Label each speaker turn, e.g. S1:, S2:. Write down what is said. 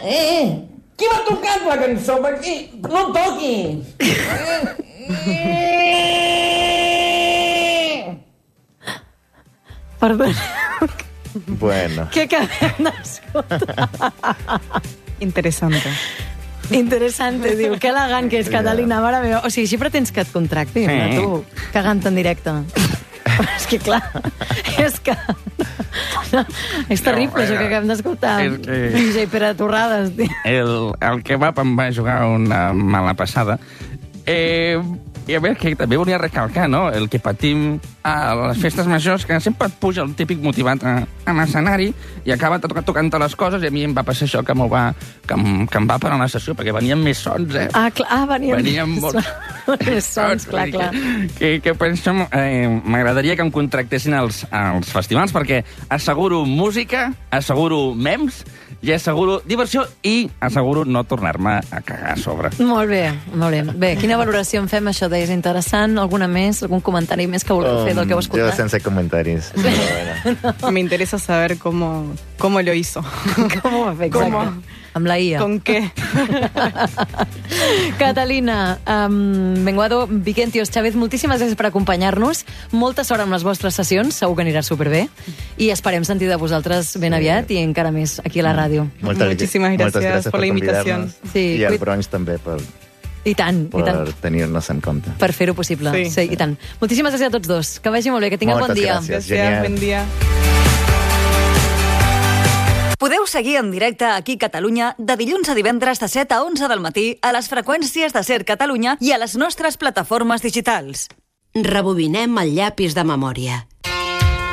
S1: Qui m'ha tocat la cançó? Per aquí? No em toqui!
S2: Perdona.
S3: Bueno.
S2: Què acabem d'escoltar?
S4: Interesante.
S2: Interessante, diu. Que elegant que és, Catalina, mare meva. O sigui, així pretens que et contractin,
S3: Sí.
S2: tu, cagant en directe. És que, clar, és que... És terrible, això que acabem d'escoltar.
S5: És que-
S2: DJ Pere Torrades, tio.
S5: El kebab em va jugar una mala passada. I a veure, que també volia recalcar, no?, el que patim a les festes majors, que sempre et puja el típic motivat a l'escenari i acaba tocant-te les coses, i a mi em va passar això que em va parar la sessió, perquè venien més sons, venien
S2: més sons, clar.
S5: Que penso, m'agradaria que em contractessin als festivals, perquè asseguro música, asseguro memes, i asseguro diversió i asseguro no tornar-me a cagar a sobre.
S2: Molt bé, molt bé. Bé, quina valoració en fem, això és interessant? Alguna més? Algun comentari més que vulgueu fer del que heu escoltat?
S3: Yo sense comentaris. Bueno.
S4: Me interesa saber cómo lo hizo.
S2: Com ho va fer, exacte?
S4: ¿Cómo?
S2: Amb la IA.
S4: ¿Con qué?
S2: Catalina, Benguado, Viquentios, Chávez, moltíssimes gràcies per acompanyar-nos. Molta sort amb les vostres sessions, segur que anirà superbé. I esperem sentir de vosaltres ben aviat i encara més aquí a la ràdio.
S4: Muchísimas gracias
S3: moltes gràcies
S4: por la invitación.
S3: convidar-nos.
S2: Sí,
S3: I al Bronx també per
S2: I tant, i tant.
S3: tenir-nos en compte.
S2: Per fer-ho possible. Sí, i tant. Moltíssimes gràcies a tots dos. Que vagi molt bé, que tingueu bon dia.
S3: Moltes gràcies.
S4: Buen día.
S6: Podeu seguir en directe aquí a Catalunya de dilluns a divendres de 7 a 11 del matí a les freqüències de Ser Catalunya i a les nostres plataformes digitals.
S7: Rebobinem el llapis de memòria.